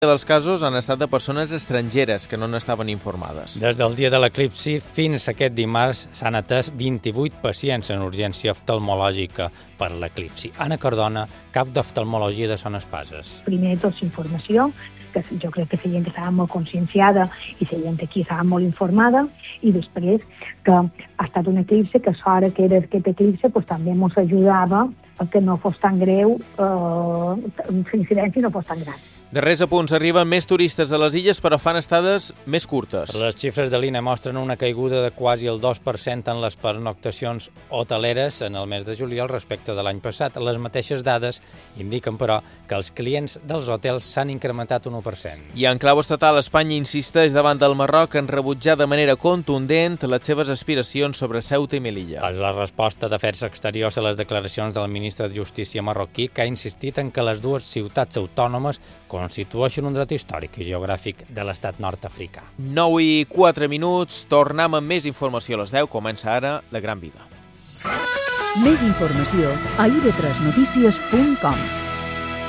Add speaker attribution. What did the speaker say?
Speaker 1: dels casos han estat de persones estrangeres que no n'estaven informades.
Speaker 2: Des del dia de l'eclipsi fins aquest dimarts s'han atès 28 pacients en urgència oftalmològica per l'eclipsi. Anna Cardona, cap d'oftalmologia de Son Espases.
Speaker 3: Primer de tot, informació, que jo crec que la gent estava molt conscienciada i la gent aquí estava molt informada, i després que ha estat un eclipsi, que sort que era aquest eclipsi pues, també ens ajudava a que no fos tan greu, l'incidència no fos tan gran.
Speaker 1: Darrers a punts, arriben més turistes a les illes, però fan estades més curtes.
Speaker 2: Les xifres de l'INE mostren una caiguda de quasi el 2% en les pernoctacions hoteleres en el mes de juliol respecte de l'any passat. Les mateixes dades indiquen, però, que els clients dels hotels s'han incrementat un 1%.
Speaker 1: I en clau estatal, Espanya insisteix davant del Marroc en rebutjar de manera contundent les seves aspiracions sobre Ceuta i Melilla.
Speaker 2: És la resposta d'Afers Exteriors a les declaracions del ministre de Justícia marroquí, que ha insistit en que les dues ciutats autònomes constitueixen un dret històric i geogràfic de l'estat nord-africà.
Speaker 1: 9:04, tornem amb més informació a les 10. Comença ara La Gran Vida.
Speaker 4: Més informació a ib3notícies.com.